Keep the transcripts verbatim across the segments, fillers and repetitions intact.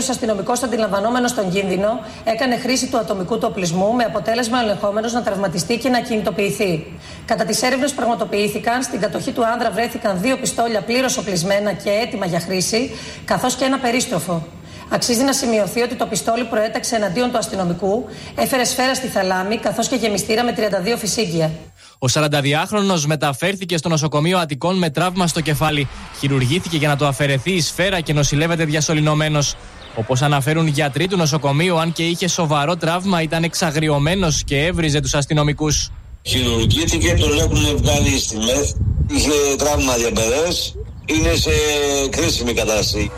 κάποιος αστυνομικός αντιλαμβανόμενος τον κίνδυνο έκανε χρήση του ατομικού του οπλισμού με αποτέλεσμα ο ελεγχόμενος να τραυματιστεί και να κινητοποιηθεί. Κατά τις έρευνες που πραγματοποιήθηκαν, στην κατοχή του άνδρα βρέθηκαν δύο πιστόλια πλήρως οπλισμένα και έτοιμα για χρήση, καθώς και ένα περίστροφο. Αξίζει να σημειωθεί ότι το πιστόλι προέταξε εναντίον του αστυνομικού, έφερε σφαίρα στη θαλάμη, καθώς και γεμιστήρα με τριάντα δύο φυσίγγια. Ο σαρανταδυάχρονος μεταφέρθηκε στο νοσοκομείο Αττικών με τραύμα στο κεφάλι. Χειρουργήθηκε για να το αφαιρεθεί η σφαίρα και νοσηλεύεται διασωληνωμένος. Όπως αναφέρουν γιατροί του νοσοκομείου, αν και είχε σοβαρό τραύμα, ήταν εξαγριωμένος και έβριζε τους αστυνομικούς. Χειρουργήθηκε, τον έχουν βγάλει στη ΜΕΘ, είχε τραύμα διαπερές, είναι σε κρίσιμη κατάσταση.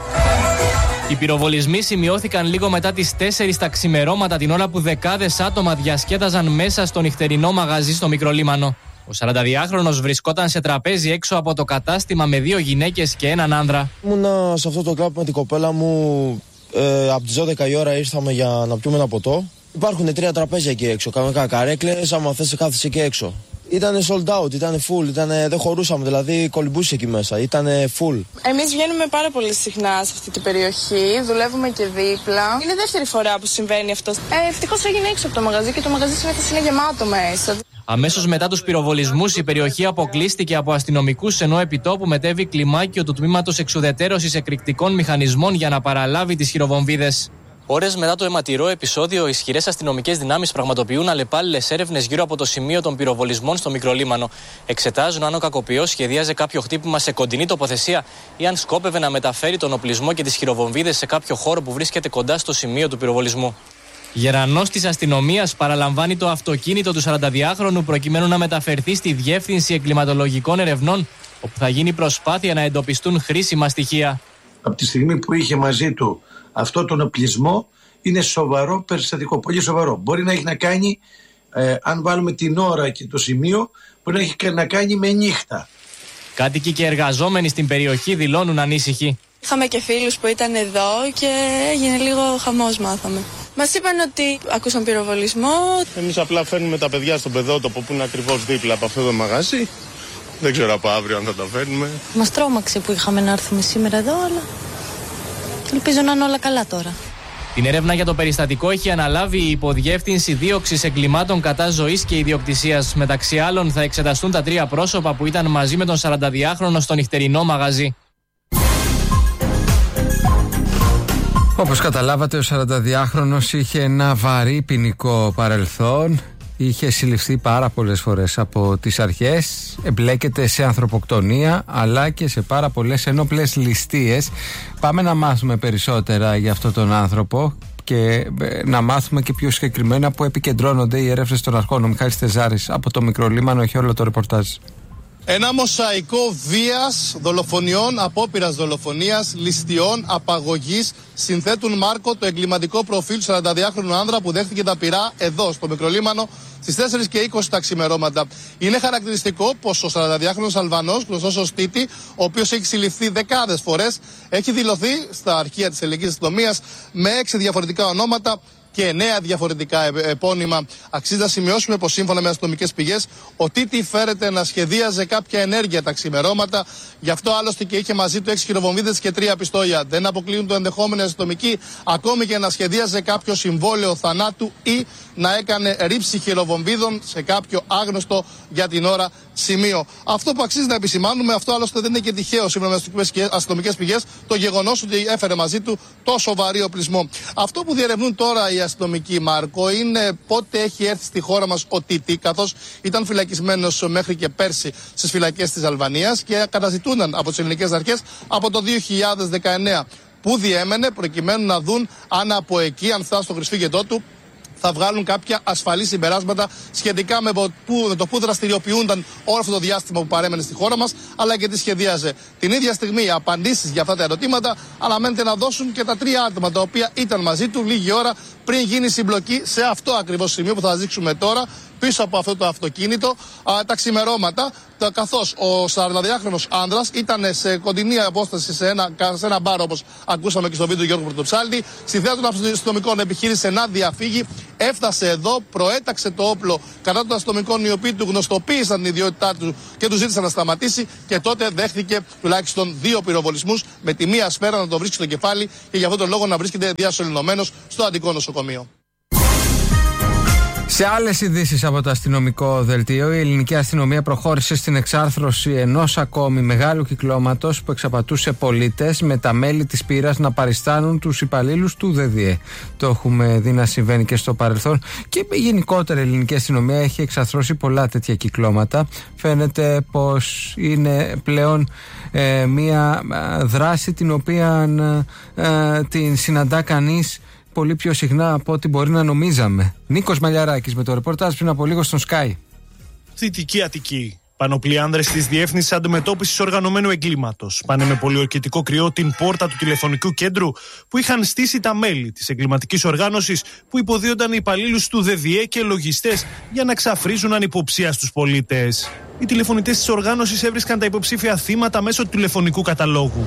Οι πυροβολισμοί σημειώθηκαν λίγο μετά τις τέσσερις τα ξημερώματα, την ώρα που δεκάδες άτομα διασκέδαζαν μέσα στο νυχτερινό μαγαζί στο Μικρολίμανο. Ο σαρανταδυάχρονος βρισκόταν σε τραπέζι έξω από το κατάστημα με δύο γυναίκες και έναν άνδρα. Ήμουνα σε αυτό το κλαμπ με την κοπέλα μου. Ε, από τις δώδεκα η ώρα ήρθαμε για να πιούμε ένα ποτό. Υπάρχουν τρία τραπέζια εκεί έξω. Κανονικά καρέκλες, άμα θες κάθεσαι εκεί έξω. Ήτανε sold out, ήτανε full, ήτανε, δεν χωρούσαμε, δηλαδή κολυμπούσε εκεί μέσα, ήτανε full. Εμείς βγαίνουμε πάρα πολύ συχνά σε αυτή την περιοχή, δουλεύουμε και δίπλα. Είναι δεύτερη φορά που συμβαίνει αυτό. Ε, ευτυχώς έγινε έξω από το μαγαζί και το μαγαζί συνήθως είναι γεμάτο μέσα. Αμέσως μετά τους πυροβολισμούς, η περιοχή αποκλείστηκε από αστυνομικούς, ενώ επιτόπου μετέβη κλιμάκιο του τμήματος εξουδετερώσης εκρηκτικών μηχανισμών για να παραλάβει τις χειροβομβίδες. Ώρες μετά το αιματηρό επεισόδιο, ισχυρές αστυνομικές δυνάμεις πραγματοποιούν αλλεπάλληλες έρευνες γύρω από το σημείο των πυροβολισμών στο Μικρολίμανο. Εξετάζουν αν ο κακοποιός σχεδίαζε κάποιο χτύπημα σε κοντινή τοποθεσία ή αν σκόπευε να μεταφέρει τον οπλισμό και τις χειροβομβίδες σε κάποιο χώρο που βρίσκεται κοντά στο σημείο του πυροβολισμού. Γερανός της αστυνομίας παραλαμβάνει το αυτοκίνητο του σαρανταδυάχρονου προκειμένου να μεταφερθεί στη Διεύθυνση Εγκληματολογικών Ερευνών, όπου θα γίνει προσπάθεια να εντοπιστούν χρήσιμα στοιχεία. Από τη στιγμή που είχε μαζί του αυτό τον οπλισμό, είναι σοβαρό περιστατικό, πολύ σοβαρό. Μπορεί να έχει να κάνει, ε, αν βάλουμε την ώρα και το σημείο, μπορεί να έχει να κάνει με νύχτα. Κάτοικοι και εργαζόμενοι στην περιοχή δηλώνουν ανήσυχοι. Είχαμε και φίλους που ήταν εδώ και έγινε λίγο χαμός, μάθαμε. Μας είπαν ότι ακούσαν πυροβολισμό. Εμείς απλά φέρνουμε τα παιδιά στον παιδότοπο που είναι ακριβώς δίπλα από αυτό το μαγαζί. Δεν ξέρω από αύριο αν θα τα φέρνουμε. Μας τρόμαξε που είχαμε να έρθουμε σήμερα εδώ, αλλά ελπίζω να είναι όλα καλά τώρα. Την έρευνα για το περιστατικό έχει αναλάβει η Υποδιεύθυνση Δίωξης Εγκλημάτων κατά ζωής και ιδιοκτησίας. Μεταξύ άλλων, θα εξεταστούν τα τρία πρόσωπα που ήταν μαζί με τον σαρανταδυάχρονο στο νυχτερινό μαγαζί. Όπως καταλάβατε, ο σαρανταδυάχρονος είχε ένα βαρύ ποινικό παρελθόν. Είχε συλληφθεί πάρα πολλές φορές από τις αρχές, εμπλέκεται σε ανθρωποκτονία αλλά και σε πάρα πολλές ενόπλες ληστείες. Πάμε να μάθουμε περισσότερα για αυτόν τον άνθρωπο και να μάθουμε και πιο συγκεκριμένα που επικεντρώνονται οι έρευνες των αρχών. Ο Μιχάλης Τεζάρης από το Μικρολίμανο έχει όλο το ρεπορτάζ. Ένα μοσαϊκό βίας, δολοφονιών, απόπειρας δολοφονίας, ληστειών, απαγωγής συνθέτουν μάρκο το εγκληματικό προφίλ του σαρανταδυάχρονου άνδρα που δέχτηκε τα πυρά εδώ στο Μικρολίμανο στις τέσσερις και είκοσι τα ξημερώματα. Είναι χαρακτηριστικό πως ο σαρανταδυάχρονος Αλβανός, γνωστός ως Τίτη, ο οποίος έχει συλληφθεί δεκάδες φορές, έχει δηλωθεί στα αρχεία της ελληνικής αστυνομίας με έξι διαφορετικά ονόματα και εννέα διαφορετικά επώνυμα. Αξίζει να σημειώσουμε πως σύμφωνα με αστυνομικές πηγές ο Τίτη φέρεται να σχεδίαζε κάποια ενέργεια τα ξημερώματα. Γι' αυτό άλλωστε και είχε μαζί του έξι χειροβομβίδες και τρία πιστόλια. Δεν αποκλείουν το ενδεχόμενο αστυνομικοί ακόμη και να σχεδίαζε κάποιο συμβόλαιο θανάτου ή να έκανε ρήψη χειροβομβίδων σε κάποιο άγνωστο για την ώρα σημείο. Αυτό που αξίζει να επισημάνουμε, αυτό άλλωστε δεν είναι και τυχαίο σύμφωνα με αστυνομικές πηγές, το γεγονός ότι έφερε μαζί του τόσο βαρύ οπλισμό. Αυτό που διερευνούν τώρα οι αστυνομικοί, Μάρκο, είναι πότε έχει έρθει στη χώρα μας ο Τίτη, καθώς ήταν φυλακισμένος μέχρι και πέρσι στις φυλακές της Αλβανίας και καταζητούνταν από τις ελληνικές αρχές από το δύο χιλιάδες δεκαεννέα. Πού διέμενε, προκειμένου να δουν αν από εκεί, αν φτάσει στο χρυσφύγετό του, θα βγάλουν κάποια ασφαλή συμπεράσματα σχετικά με, που, με το που δραστηριοποιούνταν όλο αυτό το διάστημα που παρέμενε στη χώρα μας, αλλά και τι σχεδίαζε. Την ίδια στιγμή, απαντήσεις για αυτά τα ερωτήματα αναμένεται να δώσουν και τα τρία άτομα τα οποία ήταν μαζί του λίγη ώρα πριν γίνει συμπλοκή σε αυτό ακριβώς σημείο που θα δείξουμε τώρα πίσω από αυτό το αυτοκίνητο α, τα ξημερώματα, καθώς ο σαρανταδυάχρονος άνδρας ήταν σε κοντινή απόσταση σε ένα, σε ένα μπαρ, όπως ακούσαμε και στο βίντεο Γιώργου Πρωτοψάλτη. Στη θέση των αστυνομικών επιχείρησε να διαφύγει, έφτασε εδώ, προέταξε το όπλο κατά των αστυνομικών, οι οποίοι του γνωστοποίησαν την ιδιότητά του και του ζήτησαν να σταματήσει, και τότε δέχθηκε τουλάχιστον δύο πυροβολισμούς, με τη μία σφαίρα να το βρίσκει στο κεφάλι και για αυτόν τον λόγο να βρίσκεται διασωληνωμένος στο Αττικό νοσοκομείο. Σε άλλες ειδήσεις από το αστυνομικό δελτίο, η ελληνική αστυνομία προχώρησε στην εξάρθρωση ενός ακόμη μεγάλου κυκλώματος που εξαπατούσε πολίτες με τα μέλη της πύρας να παριστάνουν τους υπαλλήλους του ΔΔΕ. Το έχουμε δει να συμβαίνει και στο παρελθόν, και γενικότερα η ελληνική αστυνομία έχει εξαρθρώσει πολλά τέτοια κυκλώματα. Φαίνεται πως είναι πλέον ε, μια δράση την οποία ε, την συναντά κανείς πολύ πιο συχνά από ό,τι μπορεί να νομίζαμε. Νίκος Μαλιαράκης με το ρεπορτάζ πριν από λίγο στον Sky. Δυτική Αττική. Πανοπλοί άνδρες της Διεύθυνσης Αντιμετώπισης Οργανωμένου Εγκλήματος πάνε με πολιορκητικό κρυό την πόρτα του τηλεφωνικού κέντρου που είχαν στήσει τα μέλη της εγκληματικής οργάνωσης, που υποδίονταν υπαλλήλους του ΔΔΕ και λογιστές για να εξαφρίζουν ανυποψία στους πολίτες. Οι τηλεφωνητές της οργάνωσης έβρισκαν τα υποψήφια θύματα μέσω του τηλεφωνικού καταλόγου.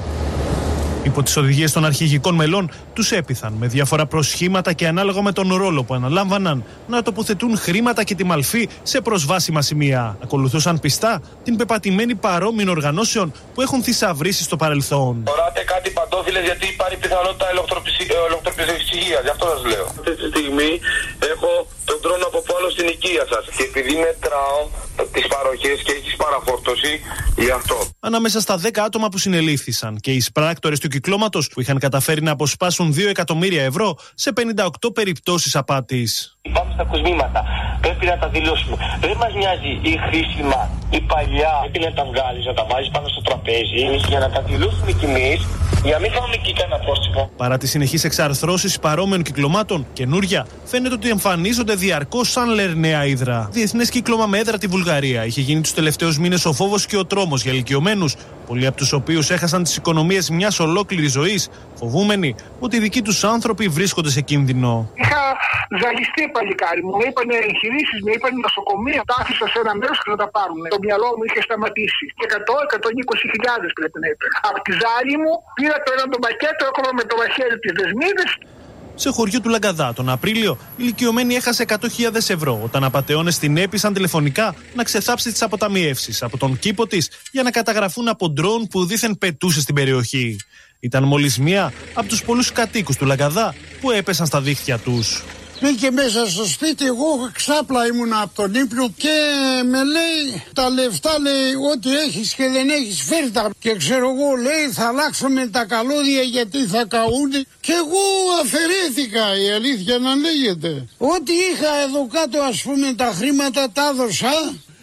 Υπό τις οδηγίες των αρχηγικών μελών, τους έπειθαν με διάφορα προσχήματα και ανάλογα με τον ρόλο που αναλάμβαναν να τοποθετούν χρήματα και τη μαλφή σε προσβάσιμα σημεία. Ακολουθούσαν πιστά την πεπατημένη παρόμοιων οργανώσεων που έχουν θησαυρίσει στο παρελθόν. Οράτε κάτι παντόφιλες, γιατί υπάρχει πιθανότητα ηλεκτροπληξυγείας. Γι' αυτό σας λέω. Αυτή τη στιγμή έχω τον τρόνο από πάνω στην οικία σας. Και επειδή μετράω τις παροχές και έχεις παραφόρτωση, γι' αυτό. Ανάμεσα στα δέκα άτομα που συνελήφθησαν και οι εισπράκτορες του κυκλώματος που είχαν καταφέρει να αποσπάσουν δύο εκατομμύρια ευρώ σε πενήντα οκτώ περιπτώσεις απάτης. Πάμε στα κοσμήματα. Πρέπει να τα δηλώσουμε. Δεν μας νοιάζει η χρήσιμα, η παλιά. Πρέπει να τα βγάλεις, να τα βάζεις πάνω στο τραπέζι για να τα δηλώσουμε κι εμείς, για να μην φάμε εκεί κανένα πρόστιμο. Παρά τις συνεχείς εξαρθρώσεις παρόμοιων κυκλωμάτων, καινούρια φαίνεται ότι εμφανίζονται διαρκώς σαν λερναία ύδρα. Διεθνές κύκλωμα με έδρα τη Βουλγαρία είχε γίνει τους τελευταίους μήνες ο φόβος και ο τρόμος για ηλικιωμένους, πολλοί από τους οποίους έχασαν τις οικονομίες μιας ολόκληρης ζωής, φοβούμενοι ότι οι δικοί τους άνθρωποι βρίσκονται σε κίνδυνο. Είχα ζαλιστεί, παλικάρι μου. Με είπανε εγχειρήσεις, με είπανε νοσοκομεία. Τα άφησα σε ένα μέρος και να τα πάρουν. Το μυαλό μου είχε σταματήσει. Και εκατό με εκατόν είκοσι χιλιάδες πρέπει να έπαιρνα. Απ' τη ζάλη μου πήρα το ένα το πακέτο, ακόμα με το μαχαίρι τις δεσμίδες. Σε χωριό του Λαγκαδά τον Απρίλιο, η ηλικιωμένη έχασε εκατό χιλιάδες ευρώ όταν απατεώνες την έπεισαν τηλεφωνικά να ξεθάψει τις αποταμιεύσεις από τον κήπο της για να καταγραφούν από ντρόουν που δήθεν πετούσε στην περιοχή. Ήταν μόλις μία από τους πολλούς κατοίκους του Λαγκαδά που έπεσαν στα δίχτυα τους. Μπήκε μέσα στο σπίτι, εγώ ξάπλα ήμουνα από τον ύπνο και με λέει τα λεφτά, λέει, ό,τι έχεις και δεν έχεις φέρτα. Και ξέρω εγώ, λέει, θα αλλάξουμε τα καλώδια γιατί θα καούνε. Και εγώ αφαιρέθηκα, η αλήθεια να λέγεται. Ό,τι είχα εδώ κάτω, ας πούμε, τα χρήματα τα έδωσα,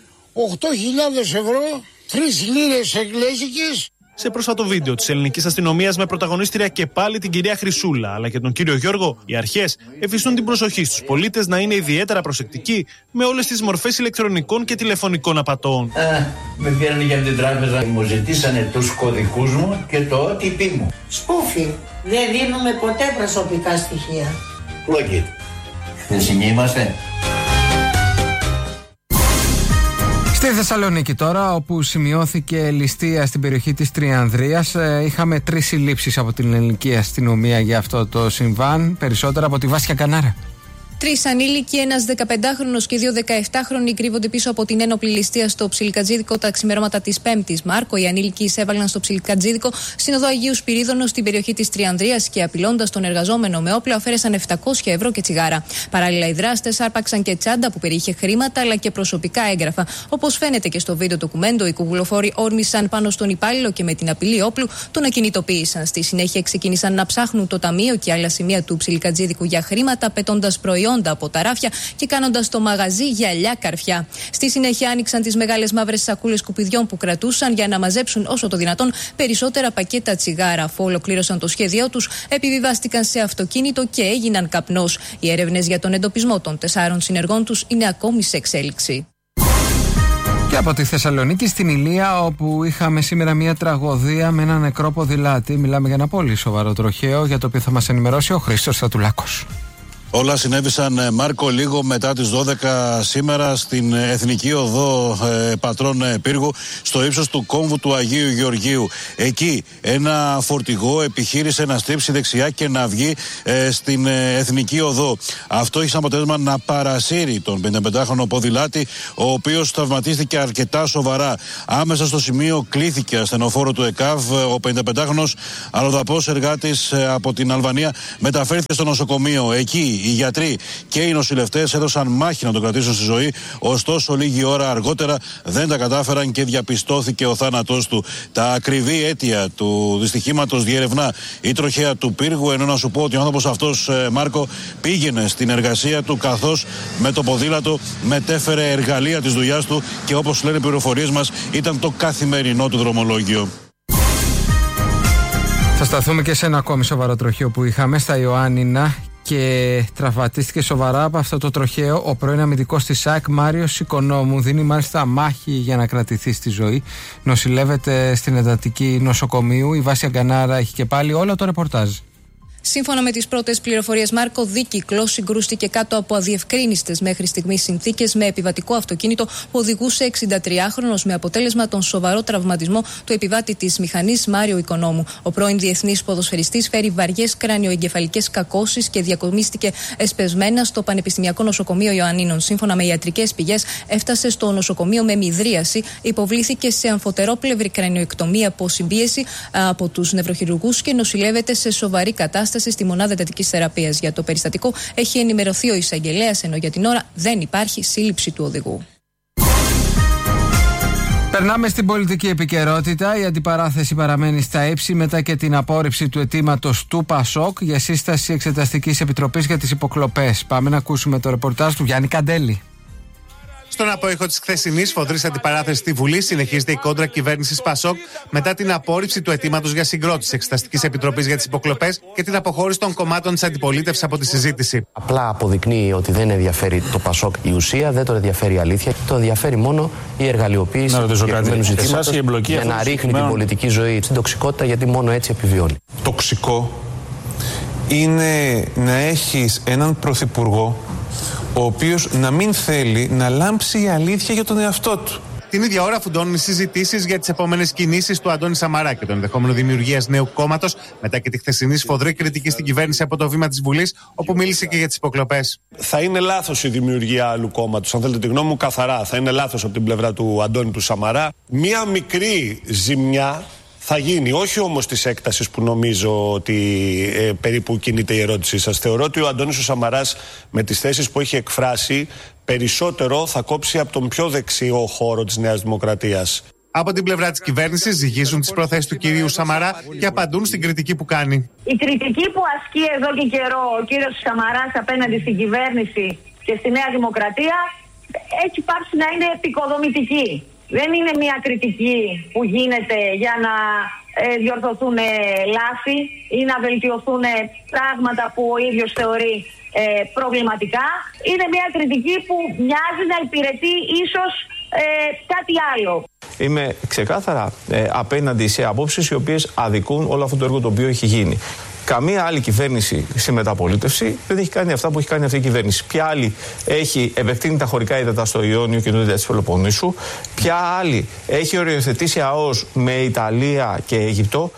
οκτώ χιλιάδες ευρώ, τρεις λίρες εγγλέζικες. Σε πρόσφατο βίντεο της ελληνικής αστυνομίας με πρωταγωνίστρια και πάλι την κυρία Χρυσούλα αλλά και τον κύριο Γιώργο, οι αρχές εφιστούν την προσοχή στους πολίτες να είναι ιδιαίτερα προσεκτικοί με όλες τις μορφές ηλεκτρονικών και τηλεφωνικών απατών. Α, με πήραν για την τράπεζα, μου ζητήσανε τους κωδικούς μου και το ο τι πι μου. Σπούφι. Δεν δίνουμε ποτέ προσωπικά στοιχεία. Πλοκή. Χθεσινοί είμαστε. Στη Θεσσαλονίκη τώρα, όπου σημειώθηκε ληστεία στην περιοχή της Τριανδρίας, είχαμε τρεις συλλήψεις από την ελληνική αστυνομία για αυτό το συμβάν. Περισσότερα από τη Βάσια Κανάρα. Τρεις ανήλικοι, ένας δεκαπεντάχρονος και δύο δεκαεφτάχρονοι κρύβονται πίσω από την ένοπλη ληστεία στο Ψιλικατζίδικο τα ξημερώματα της Πέμπτης. Μάρκο, οι ανήλικοι εισέβαλαν στο Ψιλικατζίδικο σύνοδο Αγίου Σπυρίδωνο στην περιοχή της Τριανδρίας και απειλώντας τον εργαζόμενο με όπλα, αφαίρεσαν επτακόσια ευρώ και τσιγάρα. Παράλληλα, οι δράστες άρπαξαν και τσάντα που περιείχε χρήματα αλλά και προσωπικά έγγραφα. Όπως φαίνεται και στο βίντεο ντοκουμέντο, οι κουβουλοφόροι όρμησαν πάνω στον υπάλληλο και με την απειλή όπλου τον ακινητοποίησαν. Στη συνέχεια ξεκίνησαν να ψάχνουν το ταμείο και άλλα σημεία του Ψιλικατζίδικου για χρήματα, πετώντας προϊόντα από τα ράφια και κάνοντας το μαγαζί γυαλιά καρφιά. Στη συνέχεια άνοιξαν τις μεγάλες μαύρες σακούλες σκουπιδιών που κρατούσαν για να μαζέψουν όσο το δυνατόν περισσότερα πακέτα τσιγάρα. Αφού ολοκλήρωσαν το σχέδιό τους, επιβιβάστηκαν σε αυτοκίνητο και έγιναν καπνός. Οι έρευνες για τον εντοπισμό των τεσσάρων συνεργών τους είναι ακόμη σε εξέλιξη. Και από τη Θεσσαλονίκη στην Ηλία, όπου είχαμε σήμερα μια τραγωδία με ένα νεκρό ποδηλάτη. Μιλάμε για ένα πολύ σοβαρό τροχαίο, για το οποίο θα μας ενημερώσει ο Χρήστος Στρατουλάκος. Όλα συνέβησαν, Μάρκο, λίγο μετά τις δώδεκα σήμερα στην Εθνική Οδό ε, Πατρών ε, Πύργου, στο ύψος του κόμβου του Αγίου Γεωργίου. Εκεί ένα φορτηγό επιχείρησε να στρίψει δεξιά και να βγει ε, στην ε, Εθνική Οδό. Αυτό έχει σαν αποτέλεσμα να παρασύρει τον πενηνταπεντάχρονο ποδηλάτη, ο οποίος τραυματίστηκε αρκετά σοβαρά. Άμεσα στο σημείο κλήθηκε ασθενοφόρο του ΕΚΑΒ. Ο πενηνταπεντάχρονος αλλοδαπός εργάτης ε, από την Αλβανία μεταφέρθηκε στο νοσοκομείο. Εκεί οι γιατροί και οι νοσηλευτές έδωσαν μάχη να τον κρατήσουν στη ζωή, ωστόσο λίγη ώρα αργότερα δεν τα κατάφεραν και διαπιστώθηκε ο θάνατός του. Τα ακριβή αίτια του δυστυχήματος διερευνά η τροχέα του Πύργου, ενώ να σου πω ότι ο άνθρωπος αυτός, Μάρκο, πήγαινε στην εργασία του καθώς με το ποδήλατο μετέφερε εργαλεία της δουλειάς του και, όπως λένε οι πληροφορίες μας, ήταν το καθημερινό του δρομολόγιο. Θα σταθούμε και σε ένα ακόμη σοβαρό τροχαίο που είχαμε στα Ιωάννινα και τραυματίστηκε σοβαρά από αυτό το τροχαίο ο πρώην αμυντικός της ΣΑΕΚ Μάριος Οικονόμου. Δίνει μάλιστα μάχη για να κρατηθεί στη ζωή. Νοσηλεύεται στην εντατική νοσοκομείου. Η Βάση Αγκανάρα έχει και πάλι όλο το ρεπορτάζ. Σύμφωνα με τις πρώτες πληροφορίες, Μάρκο, δίκυκλος συγκρούστηκε κάτω από αδιευκρίνιστες μέχρι στιγμής συνθήκες με επιβατικό αυτοκίνητο που οδηγούσε εξηντατριάχρονος, με αποτέλεσμα τον σοβαρό τραυματισμό του επιβάτη της μηχανής Μάριο Οικονόμου. Ο πρώην διεθνής ποδοσφαιριστής φέρει βαριές κρανιοεγκεφαλικές κακώσεις και διακομίστηκε εσπεσμένα στο Πανεπιστημιακό Νοσοκομείο Ιωαννίνων. Σύμφωνα με ιατρικές πηγές, έφτασε στο νοσοκομείο με μυδρίαση, υποβλήθηκε σε αμφωτερόπλευρη κρανιοεκτομία από συμπίεση από τους νευροχειρουργούς και νοσηλεύεται σε σοβαρή κατάσταση στη μονάδα εντατικής θεραπείας. Για το περιστατικό έχει ενημερωθεί ο εισαγγελέας, ενώ για την ώρα δεν υπάρχει σύλληψη του οδηγού. Περνάμε στην πολιτική επικαιρότητα. Η αντιπαράθεση παραμένει στα ύψη μετά και την απόρριψη του αιτήματος του ΠΑΣΟΚ για σύσταση Εξεταστικής Επιτροπής για τις υποκλοπές. Πάμε να ακούσουμε το ρεπορτάζ του Γιάννη Καντέλη. Στον απόϊχο τη χθεσινή φοδρή αντιπαράθεση στη Βουλή, συνεχίζεται η κόντρα κυβέρνησης ΠΑΣΟΚ μετά την απόρριψη του αιτήματος για συγκρότηση Εξεταστικής Επιτροπής για τις υποκλοπές και την αποχώρηση των κομμάτων της αντιπολίτευσης από τη συζήτηση. Απλά αποδεικνύει ότι δεν ενδιαφέρει το ΠΑΣΟΚ η ουσία, δεν τον ενδιαφέρει η αλήθεια. Τον ενδιαφέρει μόνο η εργαλειοποίηση του συγκεκριμένου ζητήματος για να ρίχνει την πολιτική ζωή στην τοξικότητα, γιατί μόνο έτσι επιβιώνει. Τοξικό είναι να έχεις έναν πρωθυπουργό ο οποίος να μην θέλει να λάμψει η αλήθεια για τον εαυτό του. Την ίδια ώρα φουντώνουν οι συζητήσεις για τις επόμενες κινήσεις του Αντώνη Σαμαρά και τον ενδεχόμενο δημιουργίας νέου κόμματος, μετά και τη χθεσινή σφοδρή κριτική στην κυβέρνηση από το βήμα της Βουλής, όπου μίλησε και για τις υποκλοπές. Θα είναι λάθος η δημιουργία άλλου κόμματος. Αν θέλετε τη γνώμη μου, καθαρά. Θα είναι λάθος από την πλευρά του Αντώνη του Σαμαρά. Μία μικρή ζημιά θα γίνει, όχι όμως της έκτασης που νομίζω ότι ε, περίπου κινείται η ερώτησή σας. Θεωρώ ότι ο Αντώνης ο Σαμαράς με τις θέσεις που έχει εκφράσει περισσότερο θα κόψει από τον πιο δεξιό χώρο της Νέας Δημοκρατίας. Από την πλευρά της κυβέρνησης ζυγίζουν τις προθέσεις του κυρίου Σαμαρά και απαντούν στην κριτική που κάνει. Η κριτική που ασκεί εδώ και καιρό ο κύριος Σαμαράς απέναντι στην κυβέρνηση και στη Νέα Δημοκρατία έχει πάψει να είναι επικοδομητική. Δεν είναι μια κριτική που γίνεται για να ε, διορθωθούν ε, λάθη ή να βελτιωθούν ε, πράγματα που ο ίδιος θεωρεί ε, προβληματικά. Είναι μια κριτική που μοιάζει να υπηρετεί ίσως ε, κάτι άλλο. Είμαι ξεκάθαρα ε, απέναντι σε απόψεις οι οποίες αδικούν όλο αυτό το έργο το οποίο έχει γίνει. Καμία άλλη κυβέρνηση στη μεταπολίτευση δεν έχει κάνει αυτά που έχει κάνει αυτή η κυβέρνηση. Ποια άλλη έχει επεκτείνει τα χωρικά ύδατα στο Ιόνιο και το ύδατα της Πελοποννήσου. Ποια άλλη έχει οριοθετήσει ΑΟΣ με Ιταλία και Αίγυπτο.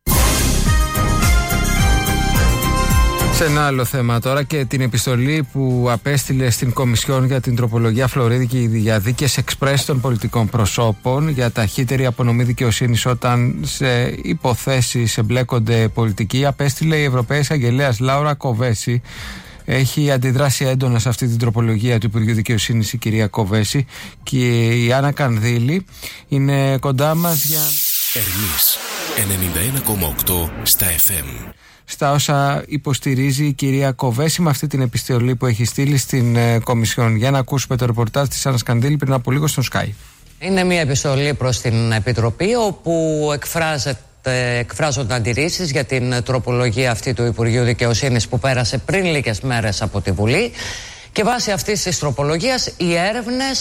Σε ένα άλλο θέμα τώρα, και την επιστολή που απέστειλε στην Κομισιόν για την τροπολογία Φλωρίδη για δίκες εξπρές των πολιτικών προσώπων για ταχύτερη απονομή δικαιοσύνης όταν σε υποθέσεις εμπλέκονται πολιτικοί, απέστειλε η Ευρωπαία Εισαγγελέας Λάουρα Κοβέση. Έχει αντιδράσει έντονα σε αυτή την τροπολογία του Υπουργείου Δικαιοσύνης η κυρία Κοβέση, και η Άννα Κανδύλη είναι κοντά μας για... Ερμής ενενήντα ένα κόμμα οκτώ στα εφ εμ. Στα όσα υποστηρίζει η κυρία Κοβέση με αυτή την επιστολή που έχει στείλει στην ε, Κομισιόν. Για να ακούσουμε το ρεπορτάζ της Άννας Κανδύλη πριν από λίγο στον Sky. Είναι μια επιστολή προς την Επιτροπή όπου εκφράζεται, εκφράζονται αντιρρήσεις για την τροπολογία αυτή του Υπουργείου Δικαιοσύνης που πέρασε πριν λίγες μέρες από τη Βουλή, και βάσει αυτής της τροπολογίας οι έρευνες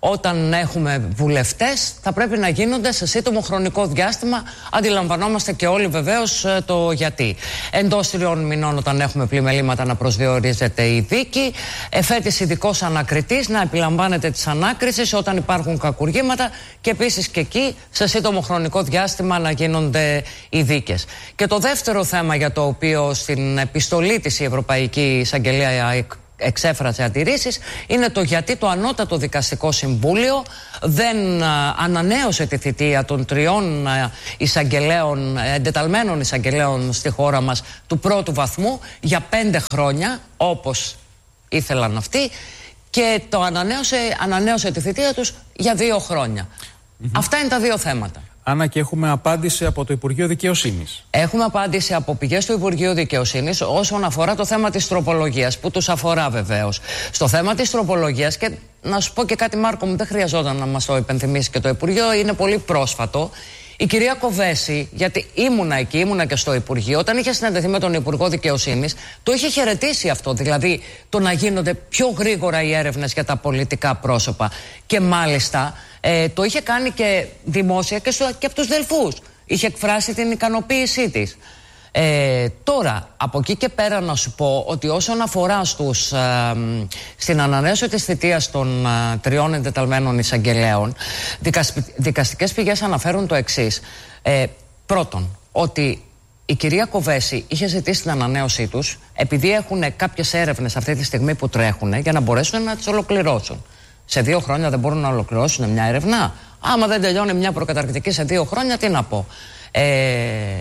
όταν έχουμε βουλευτές θα πρέπει να γίνονται σε σύντομο χρονικό διάστημα. Αντιλαμβανόμαστε και όλοι βεβαίως το γιατί. Εντός τριών μηνών, όταν έχουμε πλημελήματα, να προσδιορίζεται η δίκη. Εφέτης ειδικός ανακριτής να επιλαμβάνεται της ανάκρισης όταν υπάρχουν κακουργήματα, και επίσης και εκεί σε σύντομο χρονικό διάστημα να γίνονται οι δίκες. Και το δεύτερο θέμα για το οποίο στην επιστολή της η Ευρωπαϊκή Εισαγγελία εξέφρασε αντιρρήσεις είναι το γιατί το Ανώτατο Δικαστικό Συμβούλιο δεν α, ανανέωσε τη θητεία των τριών α, εισαγγελέων, εντεταλμένων εισαγγελέων στη χώρα μας του πρώτου βαθμού για πέντε χρόνια, όπως ήθελαν αυτοί, και το ανανέωσε, ανανέωσε τη θητεία τους για δύο χρόνια. Mm-hmm. Αυτά είναι τα δύο θέματα. Άννα, και έχουμε απάντηση από το Υπουργείο Δικαιοσύνης. Έχουμε απάντηση από πηγές του Υπουργείου Δικαιοσύνης όσον αφορά το θέμα της τροπολογίας, που τους αφορά βεβαίως. Στο θέμα της τροπολογίας, και να σου πω και κάτι, Μάρκο μου, δεν χρειαζόταν να μας το υπενθυμίσει και το Υπουργείο, είναι πολύ πρόσφατο. Η κυρία Κοβέση, γιατί ήμουνα εκεί, ήμουνα και στο Υπουργείο, όταν είχε συναντηθεί με τον Υπουργό Δικαιοσύνης, το είχε χαιρετήσει αυτό, δηλαδή το να γίνονται πιο γρήγορα οι έρευνες για τα πολιτικά πρόσωπα. Και μάλιστα ε, το είχε κάνει και δημόσια και, στο, και από τους Δελφούς. Είχε εκφράσει την ικανοποίησή της. Ε, τώρα, από εκεί και πέρα να σου πω ότι όσον αφορά στους, ε, στην ανανέωση της θητείας των ε, τριών εντεταλμένων εισαγγελέων, δικασ, δικαστικές πηγές αναφέρουν το εξής. Ε, πρώτον, ότι η κυρία Κοβέση είχε ζητήσει την ανανέωσή τους επειδή έχουν κάποιες έρευνες αυτή τη στιγμή που τρέχουν για να μπορέσουν να τις ολοκληρώσουν. Σε δύο χρόνια δεν μπορούν να ολοκληρώσουν μια έρευνα. Άμα δεν τελειώνει μια προκαταρκτική σε δύο χρόνια, τι να πω. Ε,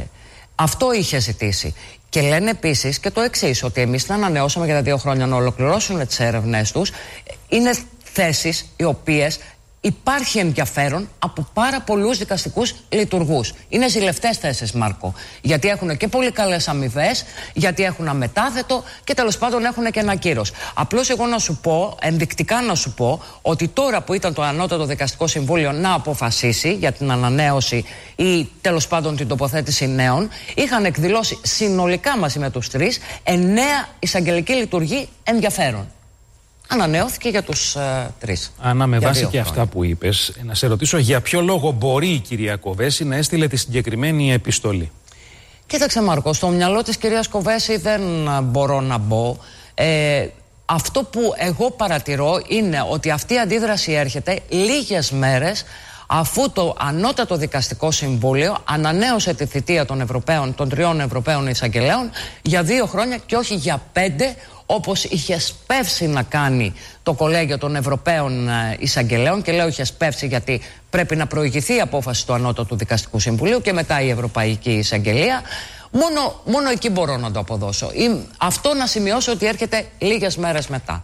Αυτό είχε ζητήσει. Και λένε επίσης και το εξής, ότι εμείς την ανανεώσαμε για τα δύο χρόνια να ολοκληρώσουν τις έρευνές τους. Είναι θέσεις οι οποίες υπάρχει ενδιαφέρον από πάρα πολλούς δικαστικούς λειτουργούς. Είναι ζηλευτές θέσεις, Μάρκο. Γιατί έχουν και πολύ καλές αμοιβές, γιατί έχουν αμετάθετο και τέλος πάντων έχουν και ένα κύρος. Απλώς εγώ να σου πω, ενδεικτικά να σου πω, ότι τώρα που ήταν το Ανώτατο Δικαστικό Συμβούλιο να αποφασίσει για την ανανέωση ή τέλος πάντων την τοποθέτηση νέων, είχαν εκδηλώσει συνολικά μαζί με τους τρεις εννέα εισαγγελικοί λειτουργοί ενδιαφέρον. Ανανεώθηκε για τους uh, τρεις. Άννα, με βάση και αυτά που είπες, να σε ρωτήσω για ποιο λόγο μπορεί η κυρία Κοβέση να έστειλε τη συγκεκριμένη επιστολή. Κοίταξε, Μάρκο, στο μυαλό της κυρίας Κοβέση δεν μπορώ να μπω. Ε, αυτό που εγώ παρατηρώ είναι ότι αυτή η αντίδραση έρχεται λίγες μέρες αφού το Ανώτατο Δικαστικό Συμβούλιο ανανέωσε τη θητεία των, Ευρωπαίων, των τριών Ευρωπαίων εισαγγελέων για δύο χρόνια και όχι για πέντε, όπως είχε σπεύσει να κάνει το Κολέγιο των Ευρωπαίων Εισαγγελέων. Και λέω είχε σπεύσει γιατί πρέπει να προηγηθεί η απόφαση του Ανώτατου Δικαστικού Συμβουλίου και μετά η Ευρωπαϊκή Εισαγγελία. Μόνο, μόνο εκεί μπορώ να το αποδώσω. Ή, αυτό να σημειώσω ότι έρχεται λίγες μέρες μετά.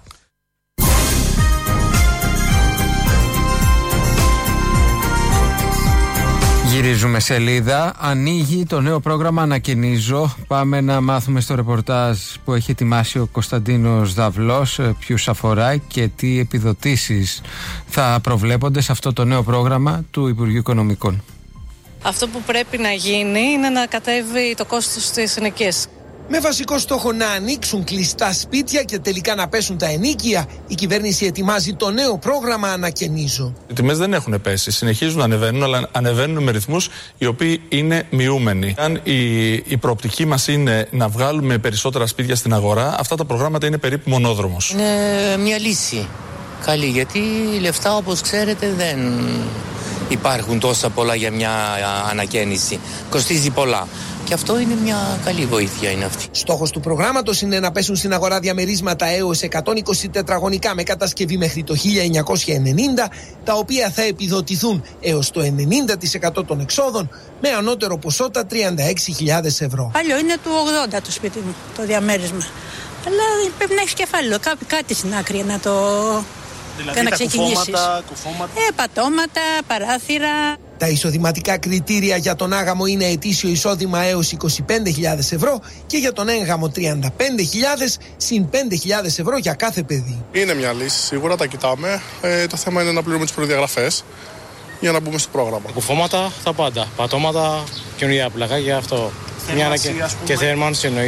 Γυρίζουμε σελίδα. Ανοίγει το νέο πρόγραμμα Ανακαινίζω. Πάμε να μάθουμε στο ρεπορτάζ που έχει ετοιμάσει ο Κωνσταντίνος Δαυλός ποιους αφορά και τι επιδοτήσεις θα προβλέπονται σε αυτό το νέο πρόγραμμα του Υπουργείου Οικονομικών. Αυτό που πρέπει να γίνει είναι να κατέβει το κόστος της ενοικίας. Με βασικό στόχο να ανοίξουν κλειστά σπίτια και τελικά να πέσουν τα ενοίκια, η κυβέρνηση ετοιμάζει το νέο πρόγραμμα Ανακαινίζω. Οι τιμές δεν έχουν πέσει, συνεχίζουν να ανεβαίνουν, αλλά ανεβαίνουν με ρυθμούς οι οποίοι είναι μειούμενοι. Αν η, η προοπτική μας είναι να βγάλουμε περισσότερα σπίτια στην αγορά, αυτά τα προγράμματα είναι περίπου μονόδρομος. Είναι μια λύση καλή, γιατί λεφτά, όπως ξέρετε, δεν υπάρχουν τόσα πολλά για μια ανακαίνιση. Κοστίζει πολλά. Και αυτό είναι μια καλή βοήθεια, είναι αυτή. Στόχος του προγράμματος είναι να πέσουν στην αγορά διαμερίσματα έως εκατόν είκοσι τετραγωνικά με κατασκευή μέχρι το χίλια εννιακόσια ενενήντα, τα οποία θα επιδοτηθούν έως το ενενήντα τοις εκατό των εξόδων, με ανώτερο ποσό τα τριάντα έξι χιλιάδες ευρώ. Παλιό είναι του ογδόντα το σπίτι μου, το διαμέρισμα. Αλλά πρέπει να έχει κεφάλαιο, κά, κάτι στην άκρη να το. Δηλαδή να τα κουφώματα, κουφώματα. Ε, πατώματα, παράθυρα. Τα εισοδηματικά κριτήρια για τον άγαμο είναι ετήσιο εισόδημα έως είκοσι πέντε χιλιάδες ευρώ και για τον έγγαμο τριάντα πέντε χιλιάδες συν πέντε χιλιάδες ευρώ για κάθε παιδί. Είναι μια λύση, σίγουρα τα κοιτάμε. Ε, το θέμα είναι να πληρούμε τις προδιαγραφές για να μπούμε στο πρόγραμμα. Κουφώματα, τα πάντα. Πατώματα, καινούργια πλακάκια, αυτό. Θέρμανση, και θέρμανση εννοείται.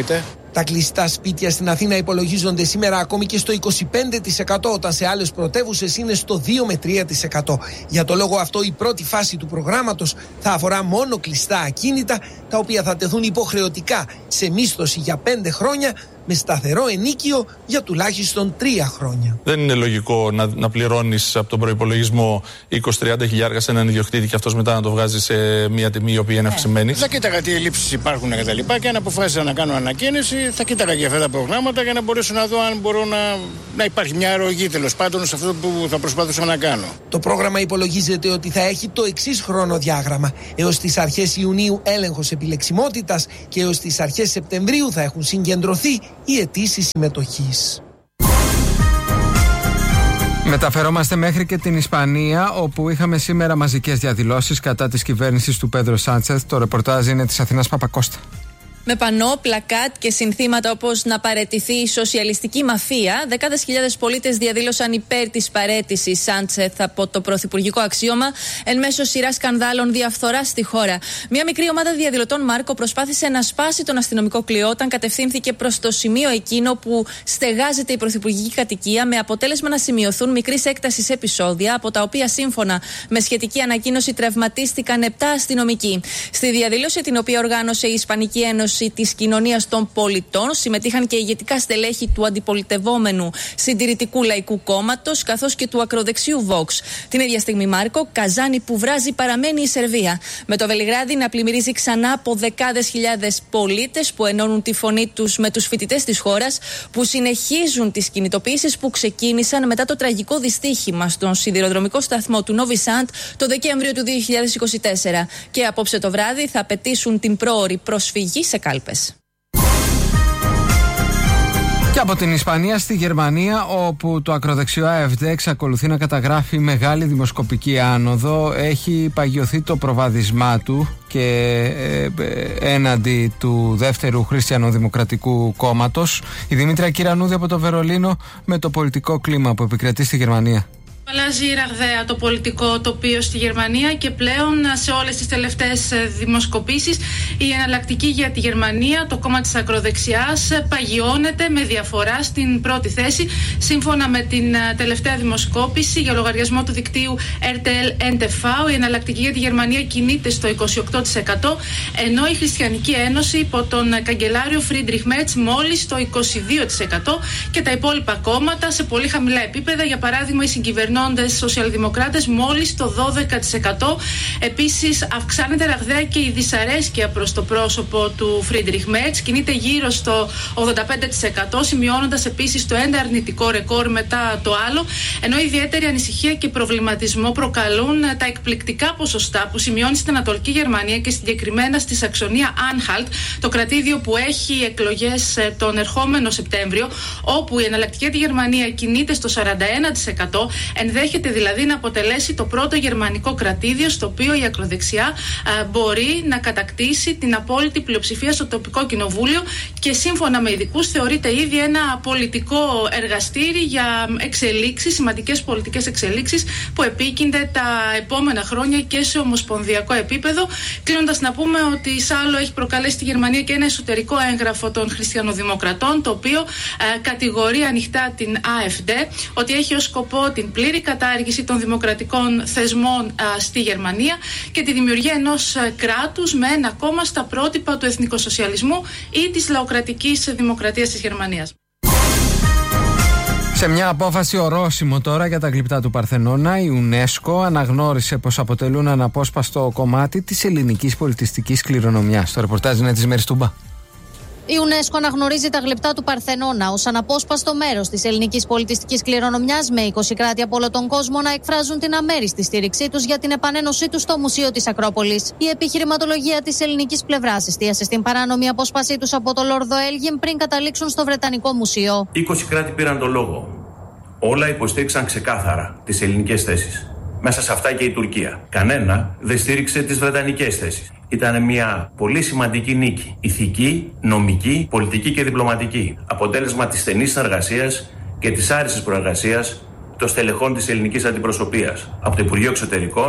Τα κλειστά σπίτια στην Αθήνα υπολογίζονται σήμερα ακόμη και στο είκοσι πέντε τοις εκατό, όταν σε άλλες πρωτεύουσες είναι στο δύο με τρία τοις εκατό. Για το λόγο αυτό, η πρώτη φάση του προγράμματος θα αφορά μόνο κλειστά ακίνητα, τα οποία θα τεθούν υποχρεωτικά σε μίσθωση για πέντε χρόνια, με σταθερό ενίκιο για τουλάχιστον τρία χρόνια. Δεν είναι λογικό να, να πληρώνεις από τον προϋπολογισμό είκοσι με τριάντα χιλιάρικα σε έναν ιδιοκτήτη και αυτός μετά να το βγάζει σε μια τιμή η οποία είναι αυξημένη. Θα κοίταγα τι ελλείψεις υπάρχουν και τα λοιπά, και αν αποφάσισα να κάνω ανακαίνιση, θα κοίταγα και αυτά τα προγράμματα για να μπορέσω να δω αν μπορώ να, να υπάρχει μια αρρωγή τέλος πάντων σε αυτό που θα προσπαθούσα να κάνω. Το πρόγραμμα υπολογίζεται ότι θα έχει το εξής χρονοδιάγραμμα. Έως τις αρχές Ιουνίου έλεγχος επιλεξιμότητας και έως τις αρχές Σεπτεμβρίου θα έχουν συγκεντρωθεί οι αιτήσεις συμμετοχής. Μεταφερόμαστε μέχρι και την Ισπανία, όπου είχαμε σήμερα μαζικές διαδηλώσεις κατά της κυβέρνησης του Πέντρο Σάντσεθ. Το ρεπορτάζ είναι της Αθηνάς Παπακώστα. Με πανό, πλακάτ και συνθήματα όπως να παραιτηθεί η σοσιαλιστική μαφία, δεκάδες χιλιάδες πολίτες διαδήλωσαν υπέρ της παραίτησης Σάντσεθ από το πρωθυπουργικό αξίωμα εν μέσω σειράς σκανδάλων διαφθοράς στη χώρα. Μια μικρή ομάδα διαδηλωτών, Μάρκο, προσπάθησε να σπάσει τον αστυνομικό κλειό όταν κατευθύνθηκε προς το σημείο εκείνο που στεγάζεται η πρωθυπουργική κατοικία, με αποτέλεσμα να σημειωθούν μικρής έκτασης επεισόδια, από τα οποία σύμφωνα με σχετική ανακοίνωση τραυματίστηκαν επτά αστυνομικοί. Στη διαδήλωση, την οποία οργάνωσε η Ισπανική Ένωση της Κοινωνίας των Πολιτών, συμμετείχαν και ηγετικά στελέχη του αντιπολιτευόμενου Συντηρητικού Λαϊκού Κόμματος καθώς και του ακροδεξιού Vox. Την ίδια στιγμή, Μάρκο, Καζάνι που βράζει παραμένει η Σερβία, με το Βελιγράδι να πλημμυρίζει ξανά από δεκάδες χιλιάδες πολίτες που ενώνουν τη φωνή τους με τους φοιτητές της χώρας, που συνεχίζουν τις κινητοποιήσεις που ξεκίνησαν μετά το τραγικό δυστύχημα στον σιδηροδρομικό σταθμό του Νόβι Σαντ το Δεκέμβριο του δύο χιλιάδες είκοσι τέσσερα, και απόψε το βράδυ θα απαιτήσουν την πρόωρη προσφυγή σε κάλπες. Και από την Ισπανία στη Γερμανία, όπου το ακροδεξιό AfD εξακολουθεί να καταγράφει μεγάλη δημοσκοπική άνοδο, έχει παγιωθεί το προβάδισμά του και ε, ε, έναντι του δεύτερου χριστιανοδημοκρατικού κόμματος. Η Δημήτρια Κυρανούδη από το Βερολίνο με το πολιτικό κλίμα που επικρατεί στη Γερμανία. Αλλάζει ραγδαία το πολιτικό τοπίο στη Γερμανία και πλέον σε όλες τις τελευταίες δημοσκοπήσεις η εναλλακτική για τη Γερμανία, το κόμμα της ακροδεξιάς, παγιώνεται με διαφορά στην πρώτη θέση. Σύμφωνα με την τελευταία δημοσκόπηση για λογαριασμό του δικτύου ερ τι ελ εν τι βι, η εναλλακτική για τη Γερμανία κινείται στο είκοσι οκτώ τοις εκατό, ενώ η Χριστιανική Ένωση υπό τον καγκελάριο Φρίντριχ Μέρτς μόλις το είκοσι δύο τοις εκατό, και τα υπόλοιπα κόμματα σε πολύ χαμηλά επίπεδα, για παράδειγμα οι συγκυβερνώντες σοσιαλδημοκράτες μόλις το δώδεκα τοις εκατό. Επίσης αυξάνεται ραγδαία και η δυσαρέσκεια προς το πρόσωπο του Φρίντριχ Μέρτς, κινείται γύρω στο ογδόντα πέντε τοις εκατό, σημειώνοντας επίσης το ένα αρνητικό ρεκόρ μετά το άλλο, ενώ ιδιαίτερη ανησυχία και προβληματισμό προκαλούν τα εκπληκτικά ποσοστά που σημειώνει στην Ανατολική Γερμανία και συγκεκριμένα στη Σαξονία Άνχαλτ, το κρατήδιο που έχει εκλογές τον ερχόμενο Σεπτέμβριο, όπου η εναλλακτική για τη Γερμανία κινείται στο σαράντα ένα τοις εκατό, ενδέχεται δηλαδή να αποτελέσει το πρώτο γερμανικό κρατήδιο στο οποίο η ακροδεξιά α, μπορεί να κατακτήσει την απόλυτη πλειοψηφία στο τοπικό κοινοβούλιο, και σύμφωνα με ειδικούς θεωρείται ήδη ένα πολιτικό εργαστήρι για εξελίξεις, σημαντικές πολιτικές εξελίξεις που επίκυνται τα επόμενα χρόνια και σε ομοσπονδιακό επίπεδο. Κλείνοντας, να πούμε ότι σ' άλλο έχει προκαλέσει στη Γερμανία και ένα εσωτερικό έγγραφο των χριστιανοδημοκρατών, το οποίο α, κατηγορεί ανοιχτά την AfD ότι έχει ως σκοπό την πλήρη κατάργηση των δημοκρατικών θεσμών α, στη Γερμανία και τη δημιουργία ενός α, κράτους με ένα κόμμα στα πρότυπα του εθνικοσοσιαλισμού ή της λαοκρατικής δημοκρατίας της Γερμανίας. Σε μια απόφαση ορόσημο τώρα για τα γλυπτά του Παρθενώνα, η UNESCO αναγνώρισε πως αποτελούν αναπόσπαστο κομμάτι της ελληνικής πολιτιστικής κληρονομιάς. Το ρεπορτάζ είναι της Μέρης Τούμπα. Η UNESCO αναγνωρίζει τα γλυπτά του Παρθενώνα ως αναπόσπαστο μέρος της ελληνικής πολιτιστικής κληρονομιάς, με είκοσι κράτη από όλο τον κόσμο να εκφράζουν την αμέριστη στήριξή τους για την επανένωσή τους στο Μουσείο της Ακρόπολης. Η επιχειρηματολογία της ελληνικής πλευράς εστίασε στην παράνομη απόσπασή τους από το Λόρδο Έλγιμ πριν καταλήξουν στο Βρετανικό Μουσείο. είκοσι κράτη πήραν το λόγο. Όλα υποστήριξαν ξεκάθαρα τις ελληνικές θέσεις. Μέσα σε αυτά και η Τουρκία. Κανένα δεν στήριξε τις βρετανικές θέσεις. Ήταν μια πολύ σημαντική νίκη. Ηθική, νομική, πολιτική και διπλωματική. Αποτέλεσμα της στενής συνεργασίας και της άριστης προεργασίας των στελεχών της ελληνικής αντιπροσωπείας. Από το Υπουργείο Εξωτερικών,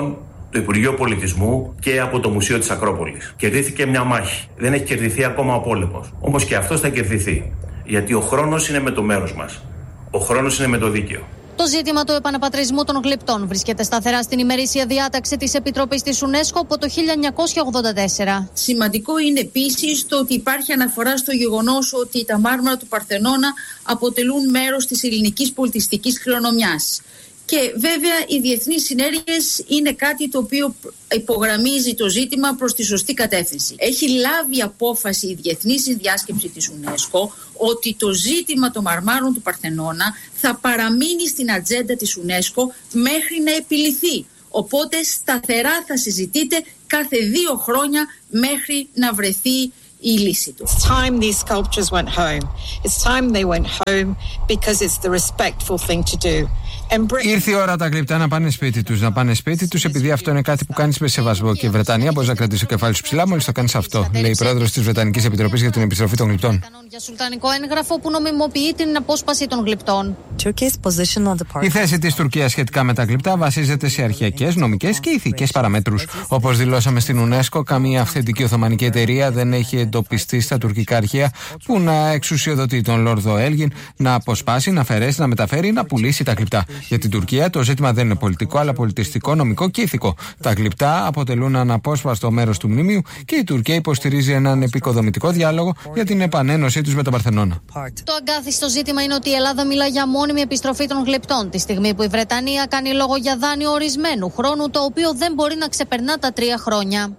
το Υπουργείο Πολιτισμού και από το Μουσείο της Ακρόπολης. Κερδίθηκε μια μάχη. Δεν έχει κερδιθεί ακόμα ο πόλεμος. Όμως και αυτός θα κερδιθεί. Γιατί ο χρόνος είναι με το μέρος μας. Ο χρόνος είναι με το δίκαιο. Το ζήτημα του επαναπατρισμού των γλυπτών βρίσκεται σταθερά στην ημερήσια διάταξη της Επιτροπής της UNESCO από το χίλια εννιακόσια ογδόντα τέσσερα. Σημαντικό είναι επίσης το ότι υπάρχει αναφορά στο γεγονός ότι τα μάρμαρα του Παρθενώνα αποτελούν μέρος της ελληνικής πολιτιστικής κληρονομιάς. Και βέβαια οι διεθνείς συνέργειες είναι κάτι το οποίο υπογραμμίζει το ζήτημα προς τη σωστή κατεύθυνση. Έχει λάβει απόφαση η Διεθνή Συνδιάσκεψη της UNESCO ότι το ζήτημα των μαρμάρων του Παρθενώνα θα παραμείνει στην ατζέντα της UNESCO μέχρι να επιληθεί. Οπότε σταθερά θα συζητείται κάθε δύο χρόνια μέχρι να βρεθεί η λύση του. It's time these sculptures went home. It's time they went home because it's the respectful thing to do. Ήρθε η ώρα τα γλυπτά να πάνε σπίτι τους. Να πάνε σπίτι τους επειδή αυτό είναι κάτι που κάνεις με σεβασμό. Και η Βρετανία μπορεί να κρατήσει το κεφάλι σου ψηλά μόλις το κάνεις αυτό, λέει η πρόεδρος της Βρετανικής Επιτροπής για την επιστροφή των γλυπτών. Για σουλτανικό έγγραφο που νομιμοποιεί την απόσπαση των γλυπτών. Η θέση της Τουρκίας σχετικά με τα γλυπτά βασίζεται σε αρχαιακές, νομικές και ηθικές παραμέτρους. Όπως δηλώσαμε στην UNESCO, καμία αυθεντική οθωμανική εταιρεία δεν έχει εντοπιστεί στα τουρκικά αρχεία που να εξουσιοδοτεί τον Λόρδο Έλγιν να αποσπάσει, να αφαιρέσει, να μεταφέρει, να πουλήσει τα γλυπτά. Για την Τουρκία το ζήτημα δεν είναι πολιτικό, αλλά πολιτιστικό, νομικό και ηθικό. Τα γλυπτά αποτελούν αναπόσπαστο μέρος του μνημείου και η Τουρκία υποστηρίζει έναν επικοδομητικό διάλογο για την επανένωσή τους με τον Παρθενώνα. Το αγκάθιστο ζήτημα είναι ότι η Ελλάδα μιλά για μόνιμη επιστροφή των γλυπτών, τη στιγμή που η Βρετανία κάνει λόγο για δάνειο ορισμένου χρόνου, το οποίο δεν μπορεί να ξεπερνά τα τρία χρόνια.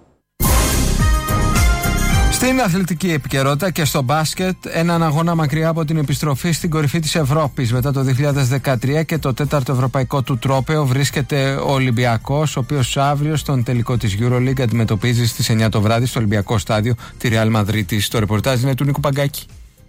Στην αθλητική επικαιρότητα και στο μπάσκετ, έναν αγώνα μακριά από την επιστροφή στην κορυφή της Ευρώπης μετά το δύο χιλιάδες δεκατρία και το τέταρτο ευρωπαϊκό του τρόπαιο βρίσκεται ο Ολυμπιακός, ο οποίος αύριο στον τελικό της EuroLeague αντιμετωπίζει στις εννιά το βράδυ στο Ολυμπιακό Στάδιο τη Real Madrid. Το ρεπορτάζ είναι του Νίκου Παγκάκη.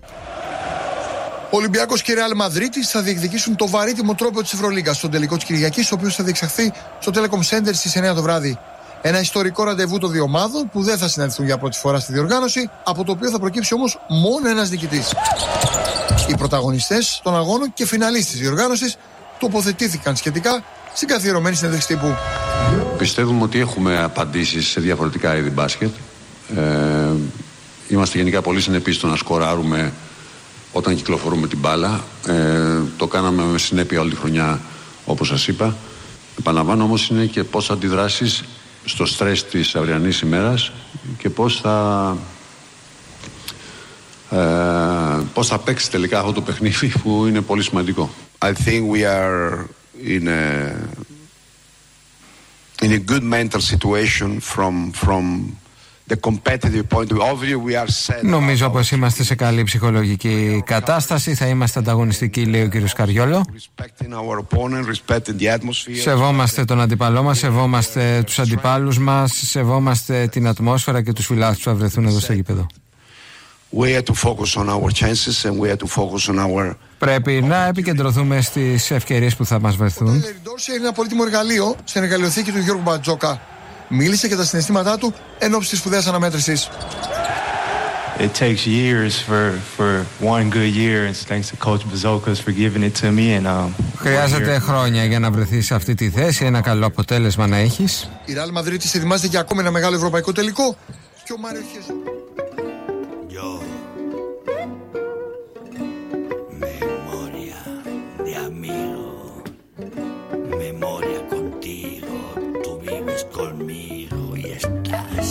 Ο Ολυμπιακός και η Real Madrid θα διεκδικήσουν το βαρύτιμο τρόπαιο της Ευρωλίγκας στον τελικό της Κυριακής, ο οποίος θα διεξαχθεί στο Telecom Center στις εννιά το βράδυ. Ένα ιστορικό ραντεβού των δύο ομάδων που δεν θα συναντηθούν για πρώτη φορά στη διοργάνωση, από το οποίο θα προκύψει όμως μόνο ένας νικητής. Οι πρωταγωνιστές των αγώνων και φιναλίστ της διοργάνωσης τοποθετήθηκαν σχετικά στην καθιερωμένη συνέντευξη τύπου. Πιστεύουμε ότι έχουμε απαντήσεις σε διαφορετικά είδη μπάσκετ. Ε, είμαστε γενικά πολύ συνεπείς στο να σκοράρουμε όταν κυκλοφορούμε την μπάλα. Ε, το κάναμε με συνέπεια όλη τη χρονιά, όπως σας είπα. Επαναλαμβάνω όμως είναι και πώς θα αντιδράσεις στο στρες της αυριανής ημέρας και πώς θα ε, πώς θα παίξει τελικά αυτό το παιχνίδι που είναι πολύ σημαντικό. I think we are in a in a good mental situation from from the competitive point of view. We are set. Νομίζω πως είμαστε σε καλή ψυχολογική κατάσταση. Θα είμαστε ανταγωνιστικοί, λέει ο κύριος Καριόλο. Σεβόμαστε τον αντίπαλό μας, σεβόμαστε τους αντιπάλους μας, σεβόμαστε την ατμόσφαιρα και τους φιλάθλους που θα βρεθούν εδώ στο γήπεδο. Πρέπει να επικεντρωθούμε στις ευκαιρίες που θα μας βρεθούν. Είναι ένα πολύτιμο εργαλείο στην εργαλειοθήκη του Γιώργου Μπατζόκα. Μίλησε για τα συναισθήματά του εν ώψη της σπουδαίας αναμέτρησης. It takes years for for one good year, and thanks to Coach Bazokas for giving it to me. And um, χρειάζεται χρόνια για να βρεθείς σε αυτή τη θέση, ένα καλό αποτέλεσμα να έχεις. Η Real Madrid ετοιμάζεται για ακόμη ένα μεγάλο ευρωπαϊκό τελικό και ο Μάριο Χέζου.